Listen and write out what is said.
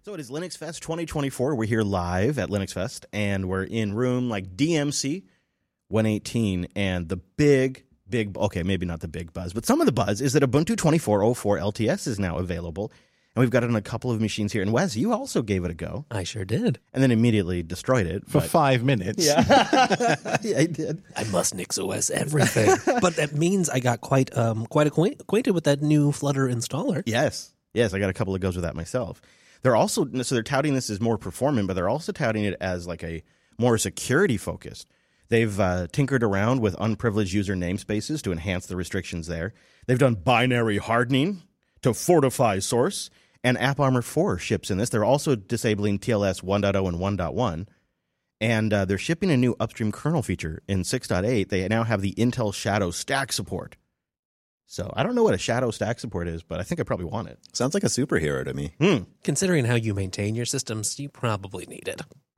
So it is Linux Fest 2024. We're here live at Linux Fest, and we're in room like DMC 118. And the big, okay, maybe not the big buzz, but some of the buzz is that Ubuntu 24.04 LTS is now available. And we've got it on a couple of machines here. And Wes, you also gave it a go. I sure did. And then immediately destroyed it. For 5 minutes. Yeah. Yeah, I did. I must NixOS everything. But that means I got quite acquainted with that new Flutter installer. Yes, I got a couple of goes with that myself. They're touting this as more performant, but they're also touting it as like a more security focused. They've tinkered around with unprivileged user namespaces to enhance the restrictions there. They've done binary hardening to fortify source, and AppArmor 4 ships in this. They're also disabling TLS 1.0 and 1.1, and they're shipping a new upstream kernel feature in 6.8. They now have the Intel Shadow Stack support. So I don't know what a Shadow Stack support is, but I think I probably want it. Sounds like a superhero to me. Considering how you maintain your systems, you probably need it.